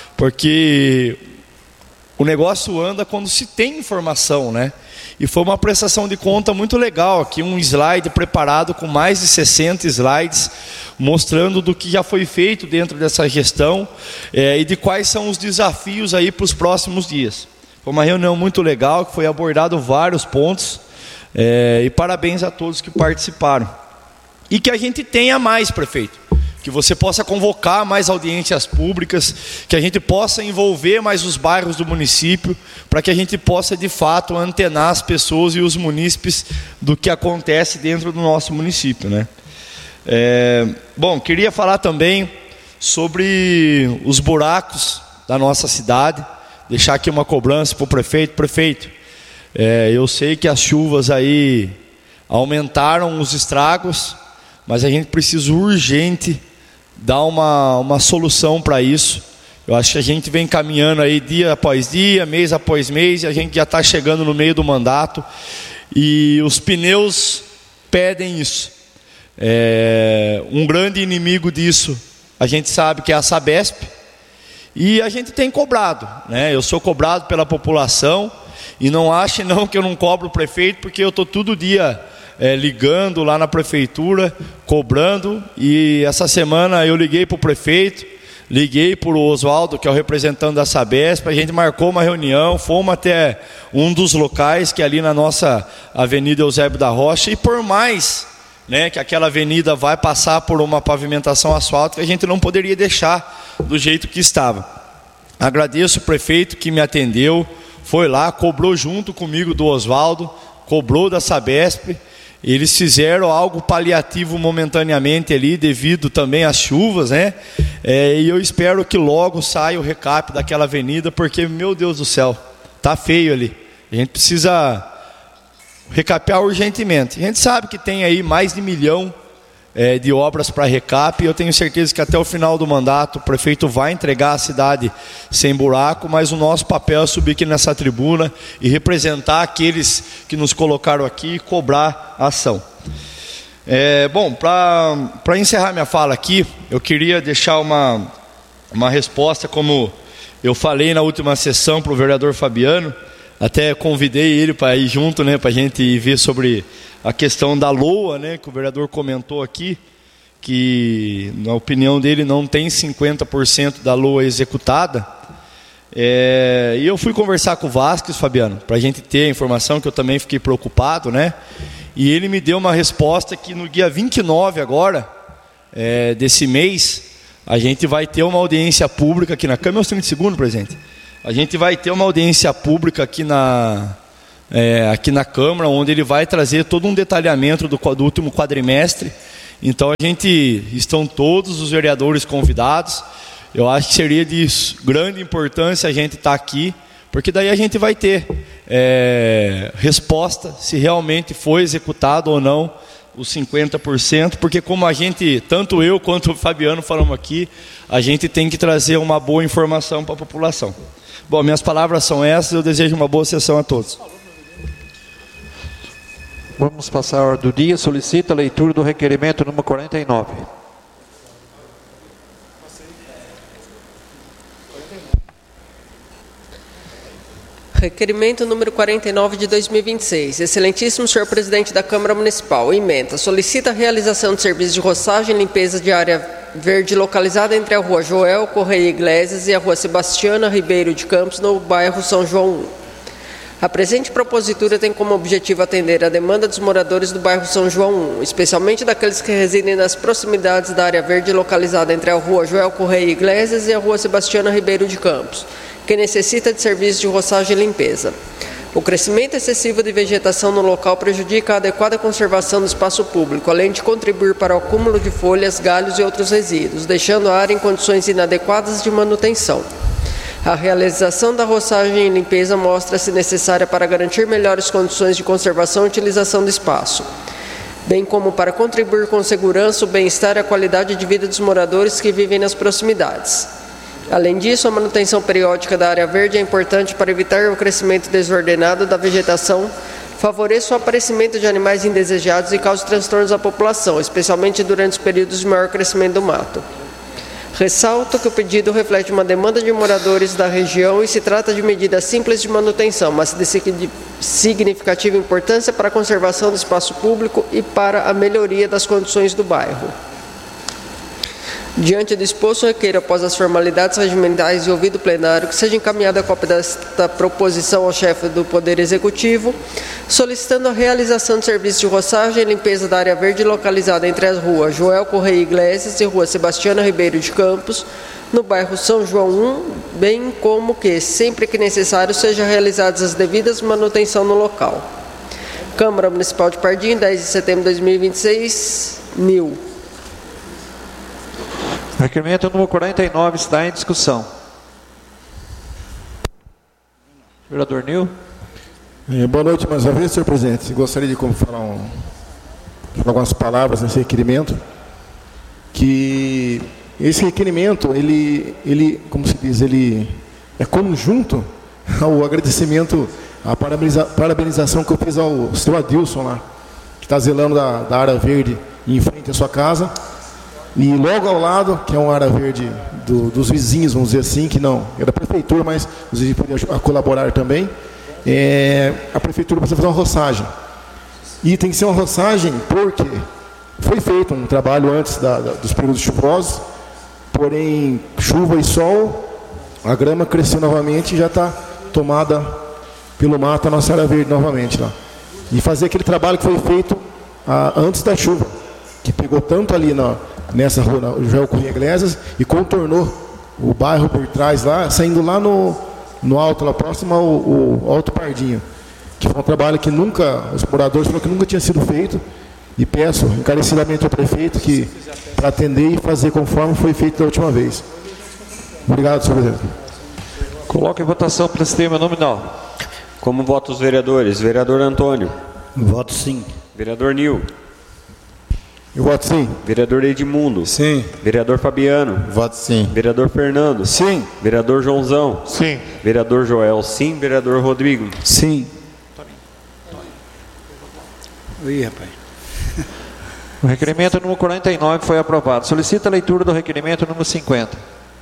porque o negócio anda quando se tem informação, né? E foi uma prestação de conta muito legal aqui, um slide preparado com mais de sessenta slides, mostrando do que já foi feito dentro dessa gestão é, e de quais são os desafios aí para os próximos dias. Foi uma reunião muito legal, que foi abordado vários pontos, é, e parabéns a todos que participaram. E que a gente tenha mais, prefeito, que você possa convocar mais audiências públicas, que a gente possa envolver mais os bairros do município, para que a gente possa, de fato, antenar as pessoas e os munícipes do que acontece dentro do nosso município, né? É, bom, queria falar também sobre os buracos da nossa cidade. Deixar aqui uma cobrança para o prefeito. Prefeito, é, eu sei que as chuvas aí aumentaram os estragos, mas a gente precisa urgente dar uma, uma solução para isso. Eu acho que a gente vem caminhando aí dia após dia, mês após mês, e a gente já está chegando no meio do mandato, e os pneus pedem isso. É, um grande inimigo disso, a gente sabe que é a Sabesp, e a gente tem cobrado, né? Eu sou cobrado pela população, e não ache não que eu não cobro o prefeito, porque eu estou todo dia é, ligando lá na prefeitura, cobrando, e essa semana eu liguei para o prefeito, liguei para o Oswaldo, que é o representante da Sabesp, a gente marcou uma reunião, fomos até um dos locais, que é ali na nossa Avenida Eusébio da Rocha, e por mais, né, que aquela avenida vai passar por uma pavimentação asfáltica, a gente não poderia deixar do jeito que estava. Agradeço o prefeito que me atendeu, foi lá, cobrou junto comigo do Oswaldo, cobrou da Sabesp. Eles fizeram algo paliativo momentaneamente ali, devido também às chuvas, né? É, e eu espero que logo saia o recap daquela avenida, porque, meu Deus do céu, tá feio ali. A gente precisa recapear urgentemente. A gente sabe que tem aí mais de milhão é, de obras para recap. Eu tenho certeza que até o final do mandato o prefeito vai entregar a cidade sem buraco, mas o nosso papel é subir aqui nessa tribuna e representar aqueles que nos colocaram aqui e cobrar a ação. É, bom, para encerrar minha fala aqui, eu queria deixar uma, uma resposta, como eu falei na última sessão para o vereador Fabiano, até convidei ele para ir junto, né, para a gente ver sobre a questão da LOA, né, que o vereador comentou aqui, que na opinião dele não tem cinquenta por cento da LOA executada. É, e eu fui conversar com o Vasquez, Fabiano, para a gente ter a informação, que eu também fiquei preocupado, né? E ele me deu uma resposta que no dia vinte e nove agora, é, desse mês, a gente vai ter uma audiência pública aqui na Câmara. Uns trinta segundos, presidente. A gente vai ter uma audiência pública aqui na, é, aqui na Câmara, onde ele vai trazer todo um detalhamento do, do último quadrimestre. Então a gente, estão todos os vereadores convidados. Eu acho que seria de grande importância a gente estar aqui, porque daí a gente vai ter é, resposta se realmente foi executado ou não os cinquenta por cento, porque como a gente, tanto eu quanto o Fabiano falamos aqui, a gente tem que trazer uma boa informação para a população. Bom, minhas palavras são essas, eu desejo uma boa sessão a todos.
Vamos passar a ordem do dia. Solicita a leitura do requerimento número quarenta e nove.
Requerimento número quarenta e nove de dois mil e vinte e seis. Excelentíssimo senhor presidente da Câmara Municipal, ementa, solicita a realização de serviços de roçagem e limpeza de área verde localizada entre a rua Joel Correia Iglesias e a rua Sebastiana Ribeiro de Campos, no bairro São João I. A presente propositura tem como objetivo atender a demanda dos moradores do bairro São João I, especialmente daqueles que residem nas proximidades da área verde localizada entre a rua Joel Correia Iglesias e a rua Sebastiana Ribeiro de Campos, que necessita de serviços de roçagem e limpeza. O crescimento excessivo de vegetação no local prejudica a adequada conservação do espaço público, além de contribuir para o acúmulo de folhas, galhos e outros resíduos, deixando a área em condições inadequadas de manutenção. A realização da roçagem e limpeza mostra-se necessária para garantir melhores condições de conservação e utilização do espaço, bem como para contribuir com segurança, o bem-estar e a qualidade de vida dos moradores que vivem nas proximidades. Além disso, a manutenção periódica da área verde é importante para evitar o crescimento desordenado da vegetação, favoreça o aparecimento de animais indesejados e cause transtornos à população, especialmente durante os períodos de maior crescimento do mato. Ressalto que o pedido reflete uma demanda de moradores da região e se trata de medida simples de manutenção, mas de significativa importância para a conservação do espaço público e para a melhoria das condições do bairro. Diante do exposto, requeiro, após as formalidades regimentais e ouvido plenário, que seja encaminhada a cópia desta proposição ao chefe do Poder Executivo, solicitando a realização de serviços de roçagem e limpeza da área verde localizada entre as ruas Joel Correia Iglesias e rua Sebastiana Ribeiro de Campos, no bairro São João I, bem como que, sempre que necessário, sejam realizadas as devidas manutenção no local. Câmara Municipal de Pardim, dez de setembro de dois mil e vinte e seis, mil.
Requerimento número quarenta e nove está em discussão. Vereador Nil.
É, boa noite mais uma vez, senhor presidente. Gostaria de falar, um, falar algumas palavras nesse requerimento. Que esse requerimento, ele, ele, como se diz, ele é conjunto ao agradecimento, à parabeniza, parabenização que eu fiz ao seu Adilson lá, que está zelando da, da área verde em frente à sua casa. E logo ao lado, que é uma área verde do, dos vizinhos, vamos dizer assim, que não é da prefeitura, mas os vizinhos poderiam colaborar também, é, a prefeitura precisa fazer uma roçagem. E tem que ser uma roçagem porque foi feito um trabalho antes da, da, dos períodos chuvosos, porém, chuva e sol, a grama cresceu novamente e já está tomada pelo mato a nossa área verde novamente lá. E fazer aquele trabalho que foi feito ah, antes da chuva, que pegou tanto ali na, nessa rua, na Joel Correia Iglesias, e contornou o bairro por trás lá, saindo lá no, no alto, lá próximo ao, ao Alto Pardinho, que foi um trabalho que nunca, os moradores falaram que nunca tinha sido feito, e peço encarecidamente ao prefeito que para atender e fazer conforme foi feito da última vez. Obrigado, senhor presidente.
Coloque em votação pelo sistema nominal.
Como votam os vereadores? Vereador Antônio.
Voto sim.
Vereador Nil.
Eu voto sim.
Vereador Edmundo.
Sim.
Vereador Fabiano.
Voto sim.
Vereador Fernando.
Sim.
Vereador Joãozão.
Sim.
Vereador Joel. Sim. Vereador Rodrigo.
Sim. Ih, rapaz.
O requerimento número quarenta e nove foi aprovado. Solicita a leitura do requerimento número cinquenta.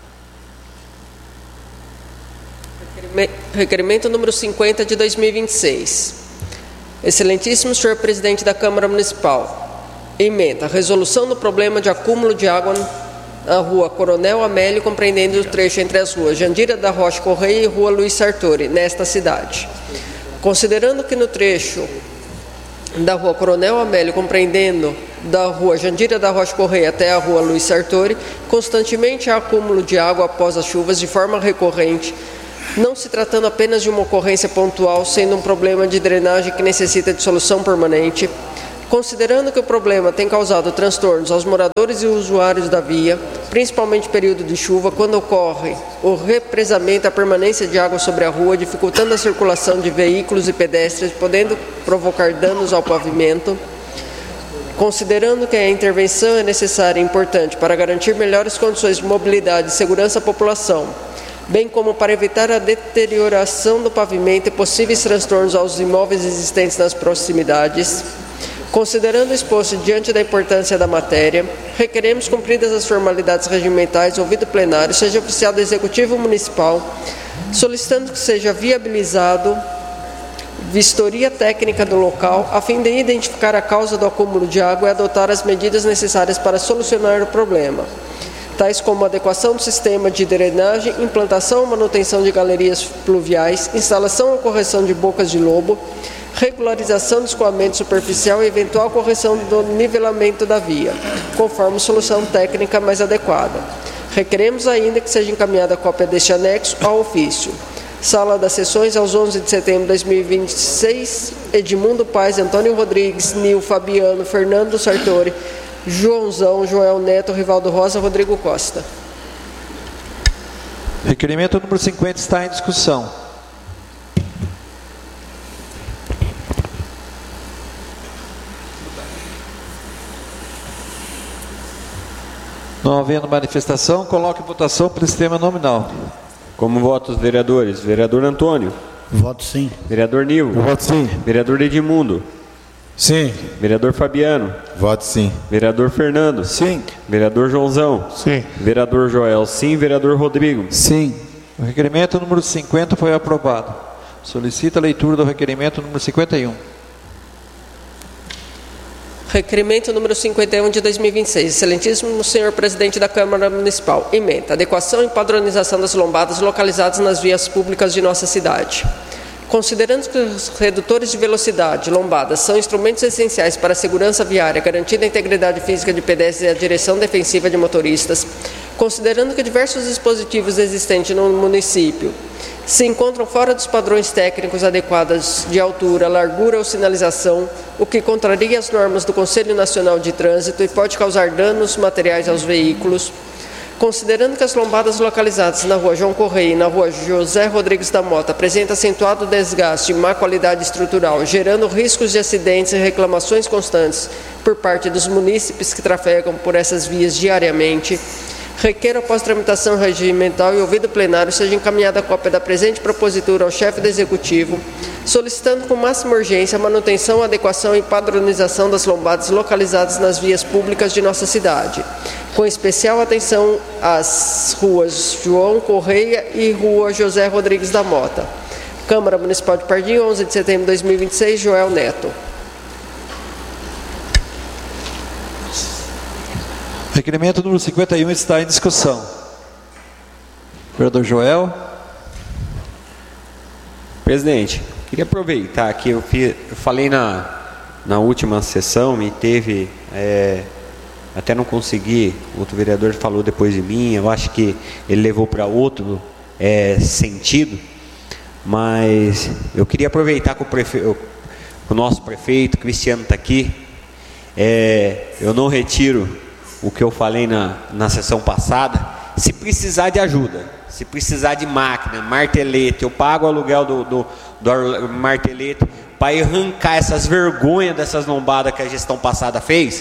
Requerimento número cinquenta de dois mil e vinte e seis. Excelentíssimo senhor presidente da Câmara Municipal, ementa a resolução do problema de acúmulo de água na rua Coronel Amélio, compreendendo o trecho entre as ruas Jandira da Rocha Correia e rua Luiz Sartori, nesta cidade. Considerando que no trecho da rua Coronel Amélio, compreendendo da rua Jandira da Rocha Correia até a rua Luiz Sartori, constantemente há acúmulo de água após as chuvas de forma recorrente, não se tratando apenas de uma ocorrência pontual, sendo um problema de drenagem que necessita de solução permanente. Considerando que o problema tem causado transtornos aos moradores e usuários da via, principalmente período de chuva, quando ocorre o represamento, a permanência de água sobre a rua, dificultando a circulação de veículos e pedestres, podendo provocar danos ao pavimento. Considerando que a intervenção é necessária e importante para garantir melhores condições de mobilidade e segurança à população, bem como para evitar a deterioração do pavimento e possíveis transtornos aos imóveis existentes nas proximidades. Considerando o exposto diante da importância da matéria, requeremos, cumpridas as formalidades regimentais, ouvido plenário, seja oficial do Executivo Municipal, solicitando que seja viabilizado vistoria técnica do local, a fim de identificar a causa do acúmulo de água e adotar as medidas necessárias para solucionar o problema, tais como adequação do sistema de drenagem, implantação ou manutenção de galerias pluviais, instalação ou correção de bocas de lobo, regularização do escoamento superficial e eventual correção do nivelamento da via, conforme solução técnica mais adequada. Requeremos ainda que seja encaminhada a cópia deste anexo ao ofício. Sala das sessões, aos onze de setembro de dois mil e vinte e seis, Edmundo Paes, Antônio Rodrigues, Nil, Fabiano, Fernando Sartori, Joãozão, Joel Neto, Rivaldo Rosa, Rodrigo Costa.
Requerimento número cinquenta está em discussão. Não havendo manifestação, coloque em votação pelo sistema nominal. Como votos, vereadores? Vereador Antônio.
Voto sim.
Vereador Nil.
Voto sim.
Vereador Edmundo.
Sim.
Vereador Fabiano.
Voto sim.
Vereador Fernando.
Sim.
Vereador Joãozão.
Sim.
Vereador Joel. Sim. Vereador Rodrigo.
Sim.
O requerimento número cinquenta foi aprovado. Solicita a leitura do requerimento número cinquenta e um.
Requerimento número cinquenta e um de dois mil e vinte e seis. Excelentíssimo senhor presidente da Câmara Municipal, ementa adequação e padronização das lombadas localizadas nas vias públicas de nossa cidade. Considerando que os redutores de velocidade, lombadas, são instrumentos essenciais para a segurança viária, garantindo a integridade física de pedestres e a direção defensiva de motoristas, considerando que diversos dispositivos existentes no município se encontram fora dos padrões técnicos adequados de altura, largura ou sinalização, o que contraria as normas do Conselho Nacional de Trânsito e pode causar danos materiais aos veículos, considerando que as lombadas localizadas na rua João Correia e na rua José Rodrigues da Mota apresentam acentuado desgaste e má qualidade estrutural, gerando riscos de acidentes e reclamações constantes por parte dos munícipes que trafegam por essas vias diariamente, requer, após tramitação regimental e ouvido plenário, seja encaminhada a cópia da presente propositura ao chefe do Executivo, solicitando com máxima urgência a manutenção, adequação e padronização das lombadas localizadas nas vias públicas de nossa cidade, com especial atenção às ruas João Correia e rua José Rodrigues da Mota. Câmara Municipal de Pardinho, onze de setembro de dois mil e vinte e seis, Joel Neto.
Requerimento número cinquenta e um está em discussão. Vereador Joel.
Presidente, queria aproveitar que eu, fiz, eu falei na, na última sessão e teve, é, até não consegui, outro vereador falou depois de mim, eu acho que ele levou para outro é, sentido, mas eu queria aproveitar que o, prefe, o nosso prefeito, Cristiano, está aqui, é, eu não retiro o que eu falei na, na sessão passada. Se precisar de ajuda, se precisar de máquina, martelete, eu pago o aluguel do, do, do martelete para arrancar essas vergonhas dessas lombadas que a gestão passada fez.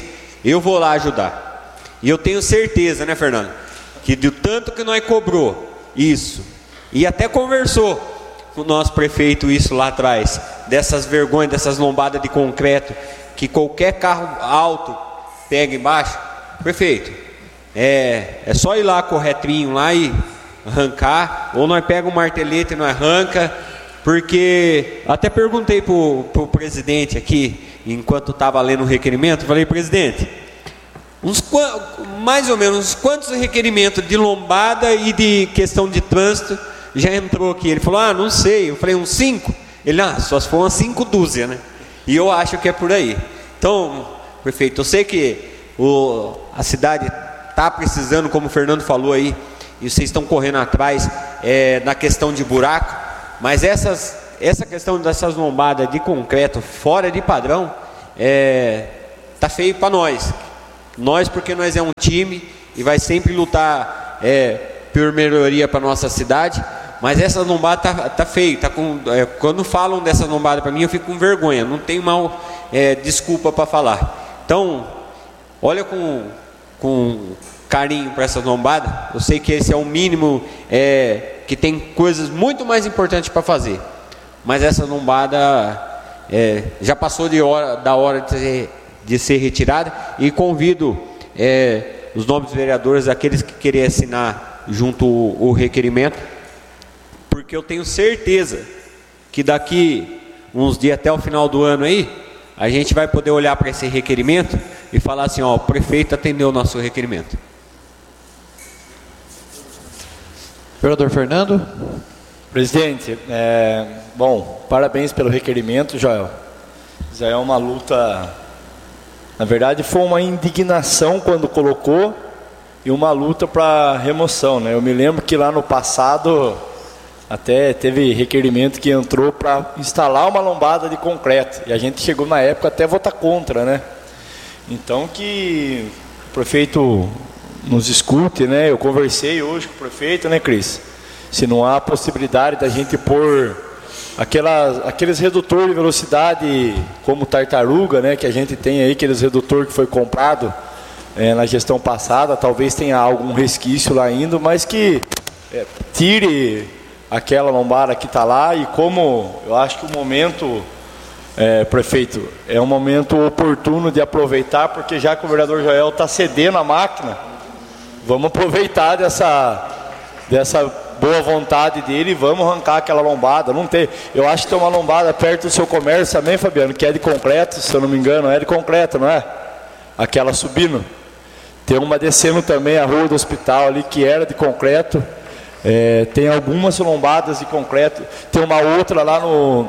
eu vou lá ajudar. E eu tenho certeza, né, Fernando, que do tanto que nós cobrou isso, e até conversou com o nosso prefeito isso lá atrás, dessas vergonhas, dessas lombadas de concreto, que qualquer carro alto pega embaixo. Prefeito, é, é só ir lá corretinho lá e arrancar, ou nós pega um martelete e nós arranca, porque até perguntei pro, pro presidente aqui, enquanto estava lendo o requerimento, falei: presidente, uns, mais ou menos quantos requerimentos de lombada e de questão de trânsito já entrou aqui? Ele falou: ah, não sei. Eu falei: uns cinco? Ele: ah, só se for umas cinco dúzias, né? E eu acho que é por aí. Então, prefeito, eu sei que o, a cidade está precisando, como o Fernando falou aí, e vocês estão correndo atrás é, na questão de buraco, mas essas, essa questão dessas lombadas de concreto fora de padrão, é, tá feio para nós. Nós, porque nós é um time e vai sempre lutar é, por melhoria para nossa cidade, mas essa lombada tá, tá feio, tá com, é, quando falam dessa lombada para mim eu fico com vergonha, não tenho mal é, desculpa para falar. Então, olha com, com carinho para essa lombada. Eu sei que esse é o mínimo, é, que tem coisas muito mais importantes para fazer, mas essa lombada é, já passou de hora, da hora de ser, de ser retirada, e convido é, os nobres vereadores, aqueles que querem assinar junto o, o requerimento, porque eu tenho certeza que daqui uns dias até o final do ano aí, a gente vai poder olhar para esse requerimento e falar assim: ó, o prefeito atendeu o nosso requerimento.
Vereador Fernando.
Presidente, é, bom, parabéns pelo requerimento, Joel. Já é uma luta, na verdade foi uma indignação quando colocou e uma luta para remoção, né? Eu me lembro que lá no passado até teve requerimento que entrou para instalar uma lombada de concreto, e a gente chegou na época até votar contra, né? Então que o prefeito nos escute, né? Eu conversei hoje com o prefeito, né, Cris? Se não há possibilidade da gente pôr aquelas, aqueles redutores de velocidade como tartaruga, né? Que a gente tem aí, aqueles redutores que foi comprado é, na gestão passada, talvez tenha algum resquício lá ainda, mas que é, tire aquela lombada que está lá. E como eu acho que o momento, é, prefeito, é um momento oportuno de aproveitar, porque já que o vereador Joel está cedendo a máquina, vamos aproveitar dessa, dessa boa vontade dele e vamos arrancar aquela lombada. Não tem, eu acho que tem uma lombada perto do seu comércio também, Fabiano, que é de concreto, se eu não me engano, é de concreto, não é? Aquela subindo. Tem uma descendo também a rua do hospital ali, que era de concreto. É, tem algumas lombadas de concreto. Tem uma outra lá no,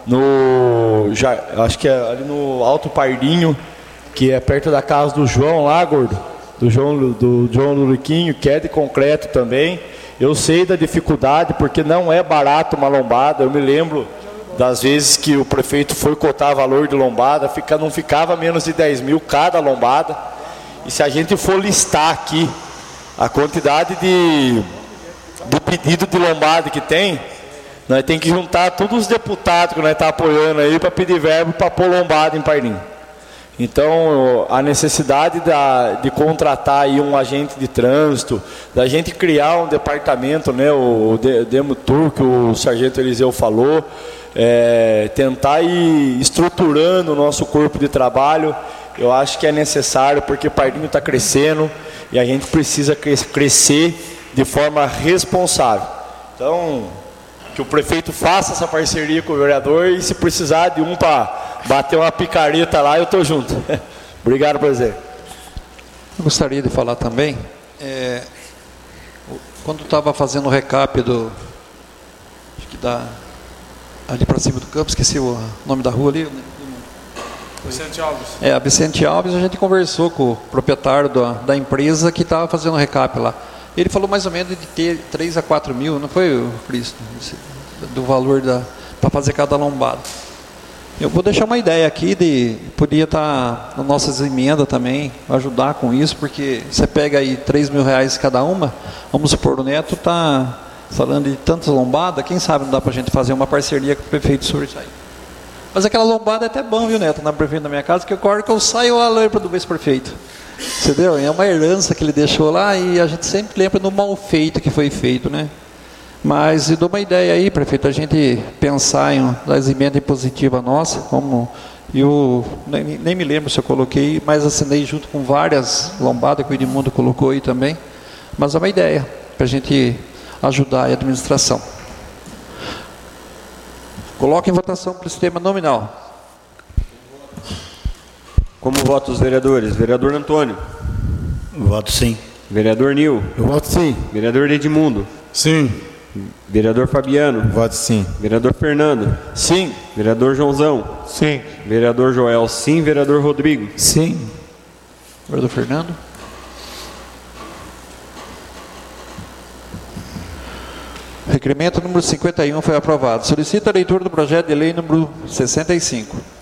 no já, acho que é ali no Alto Pardinho, que é perto da casa do João lá, gordo, do João, do João Luriquinho, que é de concreto também. Eu sei da dificuldade, porque não é barato uma lombada. Eu me lembro das vezes que o prefeito foi cotar valor de lombada, fica, não ficava menos de dez mil cada lombada. E se a gente for listar aqui a quantidade de do pedido de lombada que tem, nós temos que juntar todos os deputados que nós estamos apoiando aí para pedir verbo para pôr lombada em Pardinho. Então, a necessidade da, de contratar aí um agente de trânsito, da gente criar um departamento, né, o Demutur, que o sargento Eliseu falou, é, tentar ir estruturando o nosso corpo de trabalho, eu acho que é necessário, porque Pardinho está crescendo e a gente precisa crescer de forma responsável. Então, que o prefeito faça essa parceria com o vereador, e se precisar de um para bater uma picareta lá, eu estou junto. Obrigado, presidente.
Eu gostaria de falar também, é, quando estava fazendo o recap do, acho que da, ali para cima do campo, esqueci o nome da rua ali,
Vicente Alves.
É, a Vicente Alves, a gente conversou com o proprietário da, da empresa que estava fazendo o recap lá. Ele falou mais ou menos de ter três a quatro mil, não foi, Cristo? Do valor para fazer cada lombada. Eu vou deixar uma ideia aqui de podia estar tá, nas nossas emendas também, ajudar com isso, porque você pega aí três mil reais cada uma, vamos supor, o Neto está falando de tantas lombadas, quem sabe não dá para a gente fazer uma parceria com o prefeito sobre isso aí. Mas aquela lombada é até bom, viu, Neto, na prefeita da minha casa, que eu corro que eu saio a lembro do vice-prefeito. Entendeu? É uma herança que ele deixou lá e a gente sempre lembra do mal feito que foi feito, né? Mas eu dou uma ideia aí, prefeito, a gente pensar em das emendas positivas nossa, como eu nem, nem me lembro se eu coloquei, mas assinei junto com várias lombadas que o Edmundo colocou aí também. Mas é uma ideia para a gente ajudar a administração. Coloque em votação pelo sistema nominal.
Como votam os vereadores? Vereador Antônio.
Voto sim.
Vereador Nil.
Eu voto sim.
Vereador Edmundo.
Sim.
Vereador Fabiano.
Voto sim.
Vereador Fernando.
Sim.
Vereador Joãozão.
Sim.
Vereador Joel. Sim. Vereador Rodrigo.
Sim.
Vereador Fernando. Requerimento número cinquenta e um foi aprovado. Solicito a leitura do projeto de lei número sessenta e cinco.